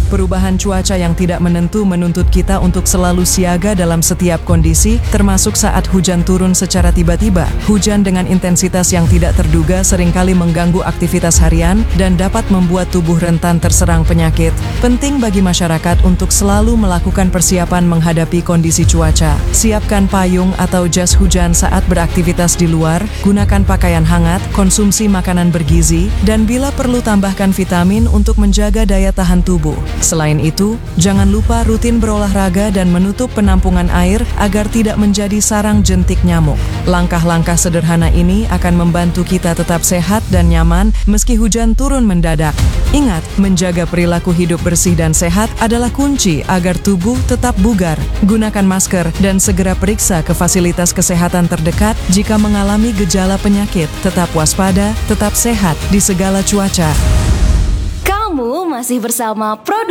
Perubahan cuaca yang tidak menentu menuntut kita untuk selalu siaga dalam setiap kondisi, termasuk saat hujan turun secara tiba-tiba. Hujan dengan intensitas yang tidak terduga seringkali mengganggu aktivitas harian dan dapat membuat tubuh rentan terserang penyakit. Penting bagi masyarakat untuk selalu melakukan persiapan menghadapi kondisi cuaca. Siapkan payung atau jas hujan saat beraktivitas di luar, gunakan pakaian hangat, konsumsi makanan bergizi, dan bila perlu tambahkan vitamin untuk menjaga daya tahan tubuh. Selain itu, jangan lupa rutin berolahraga dan menutup penampungan air agar tidak menjadi sarang jentik nyamuk. Langkah-langkah sederhana ini akan membantu kita tetap sehat dan nyaman meski hujan turun mendadak. Ingat, menjaga perilaku hidup bersih dan sehat adalah kunci agar tubuh tetap bugar. Gunakan masker dan segera periksa ke fasilitas kesehatan terdekat jika mengalami gejala penyakit. Tetap waspada, tetap sehat di segala cuaca. Kamu masih bersama Produk